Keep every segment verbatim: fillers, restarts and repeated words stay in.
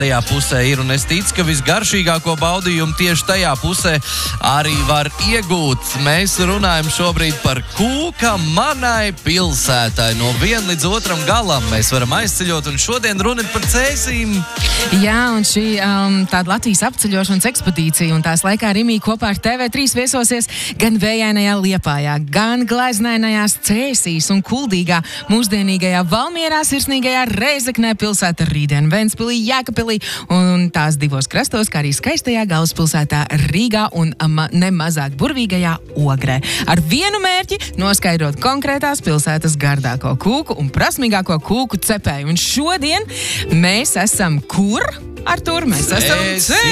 tajā pusē ir, un es ticu, ka visgaršīgāko baudījumu tieši tajā pusē arī var iegūt. Mēs runājam šobrīd par kūka manai pilsētai. No viena līdz otram galam mēs varam aizceļot, un šodien runa ir par cēsīm. Jā, un šī um, tāda Latvijas apceļošanas ekspedīcija, un tās laikā Rimī kopā ar T V trīs viesosies gan vējainajā Liepājā, gan glaiznainajās Cēsīs un kuldīgā, mūsdienīgajā Valmierā, sirsnīgajā Reizeknē, pilsēta Rīdien, Ventspilī, Jēkabpilī un tās divos krastos, kā arī skaistajā galvaspilsētā Rīgā un ma nemazāk burvīgajā Ogrē. Ar vienu mērķi noskaidrot konkrētās pilsētas gardāko kūku un prasmīgāko kūku cepēju. Un šodien mēs esam kur? Artur, mēs esam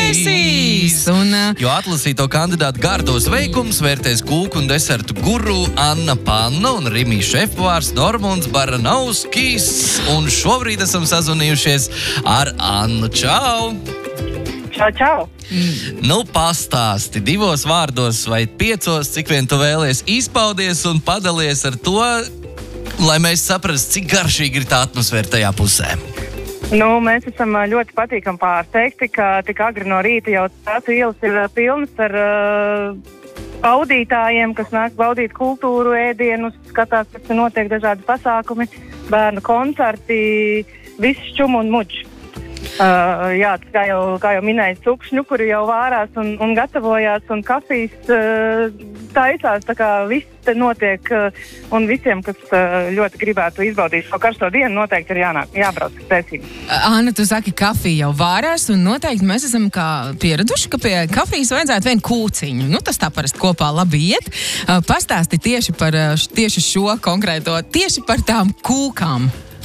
Cēsīs! Un, uh, jo atlasīto kandidātu gardos veikums vērtēs kūku un desertu guru Anna Panna un Rimī šefpavārs Normunds Baranovskis. Un šobrīd esam sazvanījušies ar Annu. Čau! Čau, čau! Mm. Nu, pastāsti divos vārdos vai piecos, cik vien tu vēlies, izpaudies un padalies ar to, lai mēs saprastu, cik garšīgi ir tā atmosfēra tajā pusē. Nu, mēs esam ļoti patīkami pārsteigti, ka tik agri no rīta jau tās ielas ir pilnas ar uh, baudītājiem, kas nāk baudīt kultūru, ēdienus, skatās, kas notiek dažādi pasākumi, bērnu koncerti, viss šķum un muģ. Uh, jā, kā jau, kā jau minēja, cukšņu, kuri jau vārās un, un gatavojās, un kafijas uh, taisās, tā kā viss te notiek, uh, un visiem, kas uh, ļoti gribētu izbaudīt šo karsto dienu, noteikti ir jānāk, jābrauc uz Cēsīm. Anna, tu saki, kafija jau vārās, un noteikti mēs esam kā pieraduši, ka pie kafijas vajadzētu vienu kūciņu. Nu, tas tā parasti kopā labi iet. Uh, pastāsti tieši par uh, tieši šo konkrēto, tieši par tām kūkām.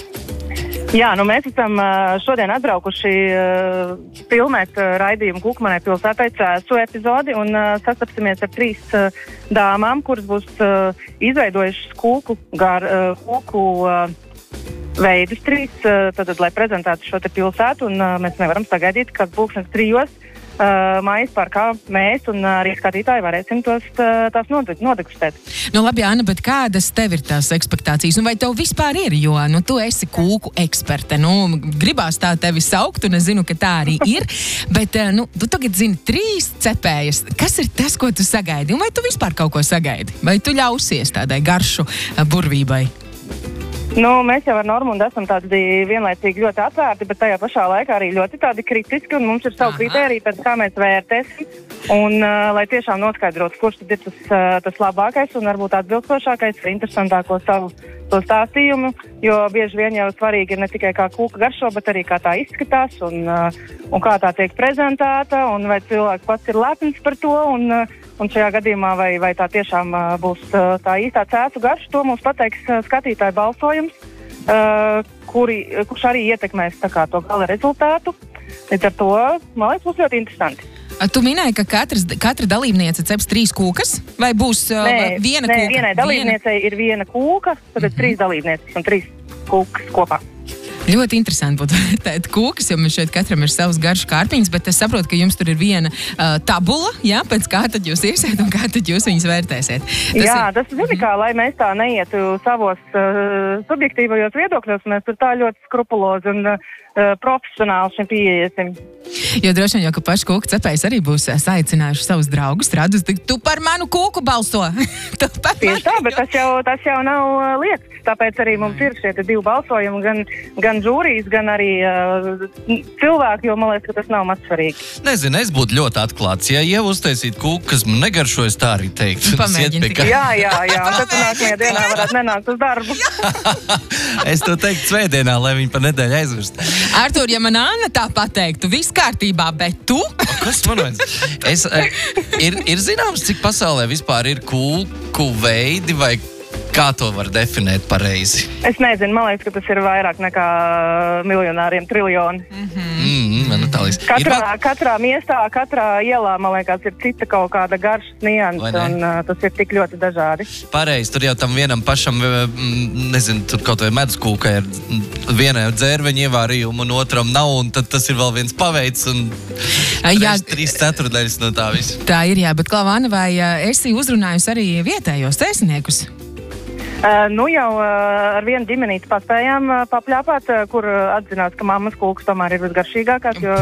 Jā, nu mēs esam šodien atbraukuši uh, filmēt uh, raidījumu Kūka manai pilsētai Cēsu epizodi un uh, sastapsimies ar trīs uh, dāmām, kuras būs uh, izveidojušas kūku, gar, uh, kūku uh, veidus trīs, uh, tad, lai prezentētu šo te pilsētu, un uh, mēs nevaram sagaidīt, ka pulkstens trijos Uh, mājas parkā mēs un uh, arī skatītāji varēsim tos, uh, tās nodegustēt. Nu labi, Anna, bet kādas tev ir tās ekspektācijas? Un vai tev vispār ir? Jo, nu, tu esi kūku eksperte. Nu, gribās tā tevi saukt, un es zinu, ka tā arī ir. Bet, uh, nu, tu tagad zini trīs cepējas. Kas ir tas, ko tu sagaidi? Un vai tu vispār kaut ko sagaidi? Vai tu ļausies tādai garšu uh, burvībai? Nu, mēs jau ar Normundu esam tādi vienlaicīgi ļoti atvērti, bet tajā pašā laikā arī ļoti tādi kritiski, un mums ir savu kritēriju, pēc kā mēs vērtēsim, un uh, lai tiešām noskaidrotu, kurš tad ir tas, uh, tas labākais un varbūt atbilstošākais vai interesantāko savu to stāstījumu, jo bieži vien jau svarīgi ir ne tikai kā kūka garšo, bet arī kā tā izskatās un, uh, un kā tā tiek prezentēta, un vai cilvēks pats ir lepns par to, un uh, Un šajā gadījumā, vai, vai tā tiešām uh, būs uh, tā īstā cēsu garša, to mums pateiks uh, skatītāju balsojums, uh, kuri, kurš arī ietekmēs tā kā to gala rezultātu. Līdz ar to, man liekas, būs ļoti interesanti. Tu minēji, ka katras, katra dalībniece ceps trīs kūkas, vai būs uh, nē, viena nē, kūka? Vienai dalībniecei viena... ir viena kūka, tad mm-hmm. trīs dalībnieces un trīs kūkas kopā. Ļoti interesanti būtu vērtēt kūkas, jo mums šeit katram ir savs garšu kārpiņas, bet es saprotu, ka jums tur ir viena uh, tabula, jā, pēc kā tad jūs iesiet un kā tad jūs viņus vērtēsiet. Tas jā, ir... tas zini kā, lai mēs tā neietu savos uh, subjektīvajos viedokļos, mēs tur tā ļoti skrupulozi un uh, profesionāli šim pieiesim. Jo droši vien jau, ka paši kūku cepējs arī būs saicinājuši savus draugus, radus, tu par manu kūku balso! Tieši tā, bet tas jau, tas jau nav uh, liekas, tāpēc arī mums ir šie divi balsojumi, gan, gan žūrijas, gan arī uh, cilvēki, jo man liekas, ka tas nav maz svarīgi. Nezinu, es būtu ļoti atklāts. Ja jau uztaisīt kūku, kas man negaršo, es tā arī teiktu. Pamēģini tikai. Jā, jā, jā, un tad tu nākamajā dienā varētu nenākt uz darbu. Es to teiktu svētdienā, lai viņi pa nedēļu aizvirst. Artur, ja man Anna tā pateiktu, viss kārtībā, bet tu? O, kas man vajadz? Es, ir, ir zināms, cik pasaulē vispār ir kūku veidi, vai kā to var definēt pareizi? Es nezinu, man liekas, ka tas ir vairāk nekā miljonāriem triljoni. Mm-hmm. Mm, man tā liekas. Katrā, Ir... katrā miestā, katrā ielā, man liekas, ir cita kaut kāda garšas nianse, un uh, tas ir tik ļoti dažādi. Pareizi, tur jau tam vienam pašam, nezinu, tur kaut vai medskūka ir vienai dzērveņa ievārījuma, un otram nav, un tad tas ir vēl viens paveids, un jā, trīs ceturdaļas no tā visa. Tā ir, jā, bet Klavana, vai esi uzrunājusi arī vietējos cēsiniekus? Uh, nu jau uh, ar vienu ģimenīti paspējām uh, papļāpāt, uh, kur uh, atzinās, ka mammas kūkas tomēr ir visgaršīgākās, jo